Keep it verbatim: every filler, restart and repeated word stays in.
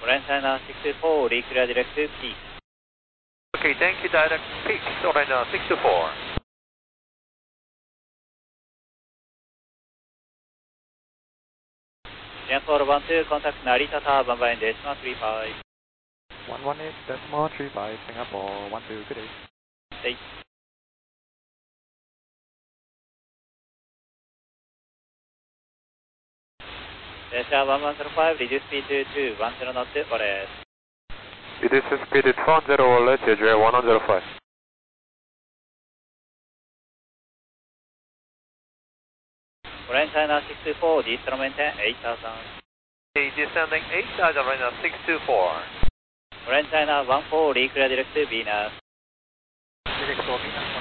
Orange China six two four, reclear direct to peak. Okay, thank you, direct peak, Orange China six two four. Jan four one two, contact Narita Tower, one by decimal three five. one one eight decimal three five, Singapore, one two, good day. Eight. Delta one one zero five, reduce speed to two one zero knots, Orange. Reduce speed to two one zero, let's J one one zero five. Orange China six two four, descend maintain eight thousand. Okay, descending eight thousand, right now six two four. Orange China one four, reclear direct to Venus. Direct to Venus.